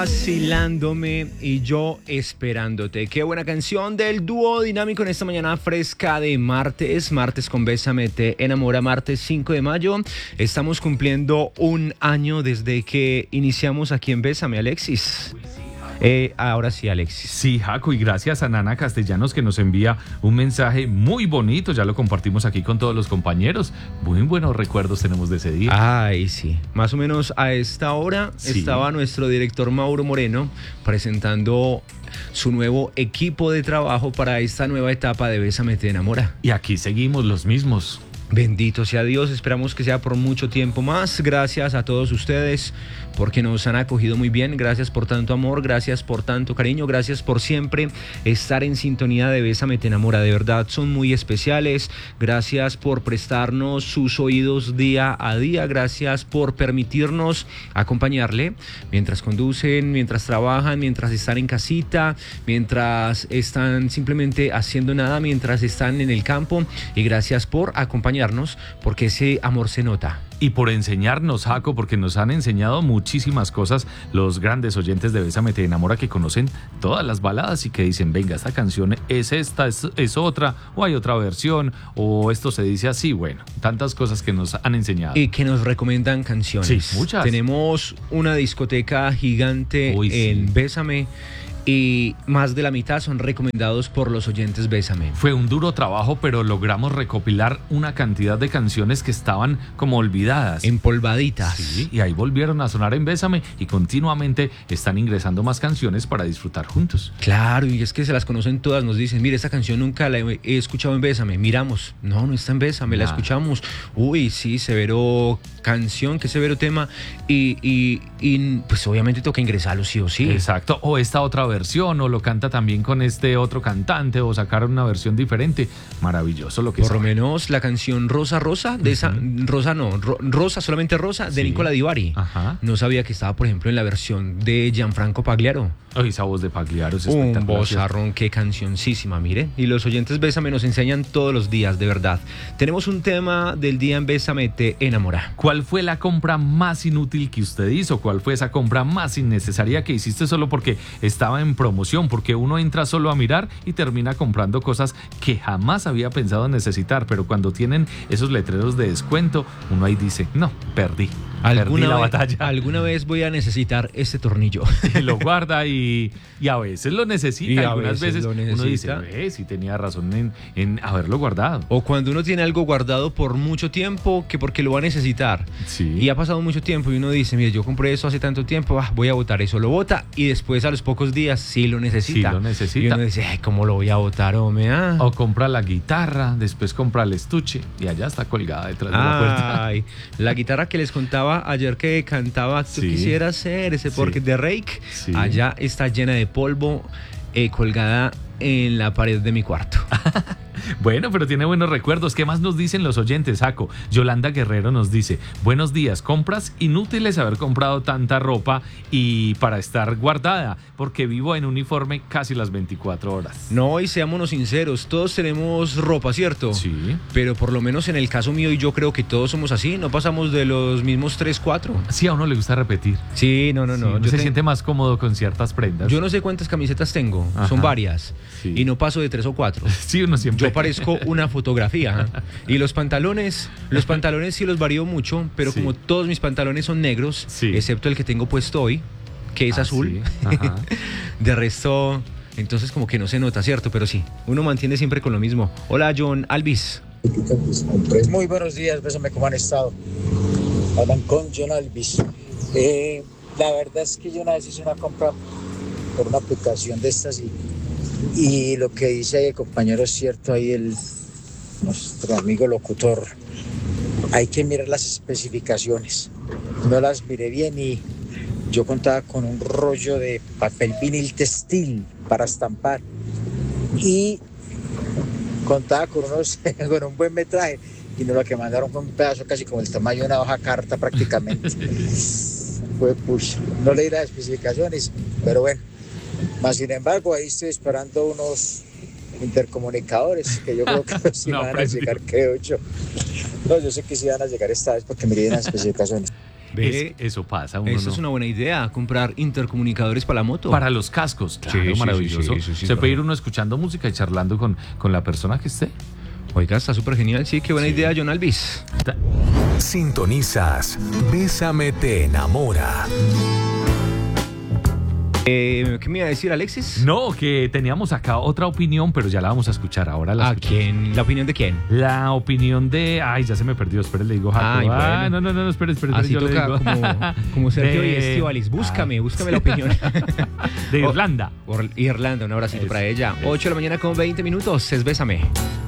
Vacilándome y yo esperándote. Qué buena canción del dúo dinámico en esta mañana fresca de martes con Bésame Te Enamora, martes 5 de mayo. Estamos cumpliendo un año desde que iniciamos aquí en Bésame, Alexis. Ahora sí, Alexis. Sí, Jaco, y gracias a Nana Castellanos que nos envía un mensaje muy bonito. Ya lo compartimos aquí con todos los compañeros. Muy buenos recuerdos tenemos de ese día. Ay, sí. Más o menos a esta hora estaba nuestro director Mauro Moreno presentando su nuevo equipo de trabajo para esta nueva etapa de Bésame Te Enamora. Y aquí seguimos los mismos. Bendito sea Dios, esperamos que sea por mucho tiempo más. Gracias a todos ustedes porque nos han acogido muy bien. Gracias por tanto amor, gracias por tanto cariño, gracias por siempre estar en sintonía de Bésame Te Enamora. De verdad son muy especiales. Gracias por prestarnos sus oídos día a día. Gracias por permitirnos acompañarle mientras conducen, mientras trabajan, mientras están en casita, mientras están simplemente haciendo nada, mientras están en el campo. Y gracias por acompañarnos porque ese amor se nota. Y por enseñarnos, Jaco, porque nos han enseñado muchísimas cosas los grandes oyentes de Bésame Te Enamora que conocen todas las baladas y que dicen, venga, esta canción es esta, es otra, o hay otra versión, o esto se dice así. Bueno, tantas cosas que nos han enseñado. Y que nos recomiendan canciones. Sí, muchas. Tenemos una discoteca gigante en Bésame. Y más de la mitad son recomendados por los oyentes Bésame. Fue un duro trabajo, pero logramos recopilar una cantidad de canciones que estaban como olvidadas. Empolvaditas. Sí, y ahí volvieron a sonar en Bésame y continuamente están ingresando más canciones para disfrutar juntos. Claro, y es que se las conocen todas. Nos dicen, mire, esta canción nunca la he escuchado en Bésame. Miramos, no está en Bésame, la escuchamos. Uy, sí, severo canción, qué severo tema. Y pues obviamente toca ingresarlo sí o sí. Exacto, o esta otra versión, o lo canta también con este otro cantante, o sacar una versión diferente. Maravilloso lo que por lo menos la canción Rosa de esa Rosa, solamente Rosa, de Nicola Di Bari. No sabía que estaba, por ejemplo, en la versión de Gianfranco Pagliaro. Esa voz de Pagliaro es espectacular. Un vozarrón, qué cancioncísima, mire. Y los oyentes Bésame nos enseñan todos los días, de verdad. Tenemos un tema del día en Bésame Te Enamora. ¿Cuál fue la compra más inútil que usted hizo? ¿Cuál fue esa compra más innecesaria que hiciste solo porque estaba en promoción? Porque uno entra solo a mirar y termina comprando cosas que jamás había pensado necesitar, pero cuando tienen esos letreros de descuento, uno ahí dice, no, perdí la batalla. Alguna vez voy a necesitar este tornillo. Y lo guarda y a veces lo necesita. Y algunas veces uno dice, sí tenía razón en haberlo guardado. O cuando uno tiene algo guardado por mucho tiempo, que porque lo va a necesitar. Sí. Y ha pasado mucho tiempo y uno dice, mire, yo compré eso hace tanto tiempo, voy a botar eso. Lo bota y después a los pocos días sí lo necesita. Sí lo necesita. Y uno dice, ay, ¿cómo lo voy a botar, hombre? O compra la guitarra, después compra el estuche y allá está colgada detrás de la puerta. Ay, la guitarra que les contaba ayer que cantaba Tú quisieras ser ese porque de Rake, allá está llena de polvo, colgada en la pared de mi cuarto. Bueno, pero tiene buenos recuerdos. ¿Qué más nos dicen los oyentes, Jaco? Yolanda Guerrero nos dice, buenos días, compras inútiles haber comprado tanta ropa y para estar guardada, porque vivo en uniforme casi las 24 horas. No, y seámonos sinceros, todos tenemos ropa, ¿cierto? Sí. Pero por lo menos en el caso mío, y yo creo que todos somos así, no pasamos de los mismos 3, 4. Sí, a uno le gusta repetir. Sí, no. Uno se siente más cómodo con ciertas prendas. Yo no sé cuántas camisetas tengo, son varias, y no paso de 3 o 4. Sí, uno siempre. Yo parezco una fotografía. Y los pantalones sí los varío mucho, pero como todos mis pantalones son negros, excepto el que tengo puesto hoy, que es azul. De resto, entonces como que no se nota, ¿cierto? Pero sí, uno mantiene siempre con lo mismo. Hola, John Alvis. Muy buenos días, Bésame, ¿cómo han estado? Hablan con John Alvis. La verdad es que yo una vez hice una compra por una aplicación de estas y lo que dice ahí el compañero es cierto, ahí nuestro amigo locutor, hay que mirar las especificaciones. No las miré bien y yo contaba con un rollo de papel vinil textil para estampar y contaba con un buen metraje y no, lo que mandaron fue un pedazo casi como el tamaño de una hoja carta prácticamente. No leí las especificaciones, pero bueno. Más sin embargo, ahí estoy esperando unos intercomunicadores que yo creo que sí van a llegar, creo yo. No, yo sé que sí van a llegar esta vez porque miré las especificaciones. Ve, eso pasa. Eso es una buena idea, comprar intercomunicadores para la moto. Para los cascos, claro, Sí, maravilloso. sí, Se puede ir uno escuchando música y charlando con la persona que esté. Oiga, está súper genial, sí, qué buena idea, John Alvis. Sintonizas Bésame te enamora. ¿Qué me iba a decir, Alexis? No, que teníamos acá otra opinión, pero ya la vamos a escuchar. Ahora la ¿A escuchamos. quién? ¿La opinión de quién? La opinión de... Ay, ya se me perdió. Espere, le digo Jaco. Ay, bueno. No, espere. Así yo le toca digo. como Sergio y De- Estíbaliz. Búscame la opinión. De Irlanda. Por Irlanda, un abracito Eso, para ella. eso. 8 de la mañana con 20 minutos. Es Bésame.